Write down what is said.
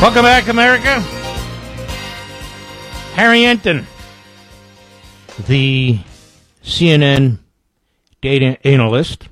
Welcome back, America. Harry Enton, the CNN data analyst,